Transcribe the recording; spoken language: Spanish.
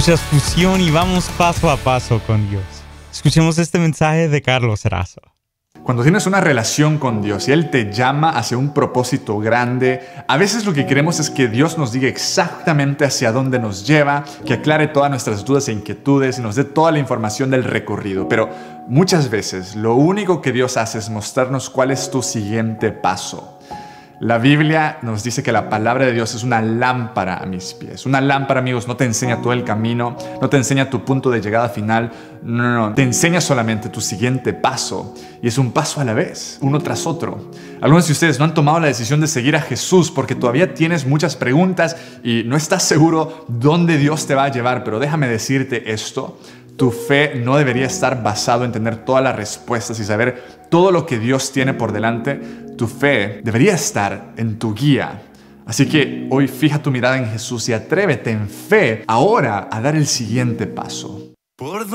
Escuchas Fusión y vamos paso a paso con Dios. Escuchemos este mensaje de Carlos Razo. Cuando tienes una relación con Dios y Él te llama hacia un propósito grande, a veces lo que queremos es que Dios nos diga exactamente hacia dónde nos lleva, que aclare todas nuestras dudas e inquietudes y nos dé toda la información del recorrido. Pero muchas veces lo único que Dios hace es mostrarnos cuál es tu siguiente paso. La Biblia nos dice que la palabra de Dios es una lámpara a mis pies. Una lámpara, amigos, no te enseña todo el camino, no te enseña tu punto de llegada final. No. Te enseña solamente tu siguiente paso. Y es un paso a la vez, uno tras otro. Algunos de ustedes no han tomado la decisión de seguir a Jesús porque todavía tienes muchas preguntas y no estás seguro dónde Dios te va a llevar. Pero déjame decirte esto. Tu fe no debería estar basado en tener todas las respuestas y saber todo lo que Dios tiene por delante. Tu fe debería estar en tu guía. Así que hoy fija tu mirada en Jesús y atrévete en fe ahora a dar el siguiente paso.